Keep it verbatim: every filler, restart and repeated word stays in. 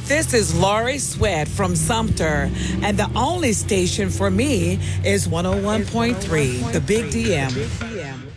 This is Laurie Sweat from Sumter, and the only station for me is one oh one point three, The Big D M.